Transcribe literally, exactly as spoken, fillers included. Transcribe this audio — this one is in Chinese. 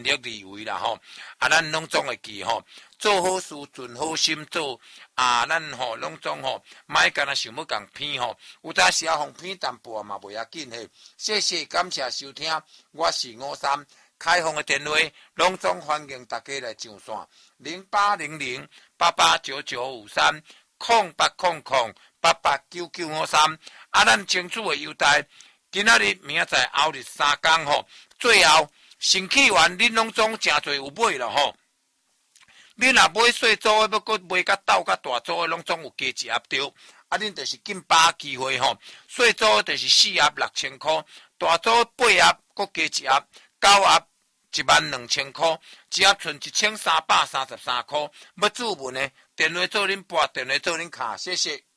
力而为啦吼，啊，咱拢总会记吼，做好事尽好心做啊，咱吼拢总吼，莫干那想要共偏吼，有当时啊互偏淡薄嘛袂要紧嘿。谢谢感谢收听，我是五三开放的电话，拢总欢迎大家来上线零八零零八八九九五三空八空空八八九九五三啊，咱争取的优待。今仔日、明仔载、后日三天吼，最后新起完，恁拢总诚侪有买了吼。恁若买细组的，要搁买甲斗甲大组的，拢总有加一盒着。啊，恁就是紧把握机会吼。细组的就是四盒六千块，大组八盒搁加一盒，九盒一万两千块，一盒剩一千三百三十三块。要注文的，电话做恁拨，电话做恁卡，谢谢。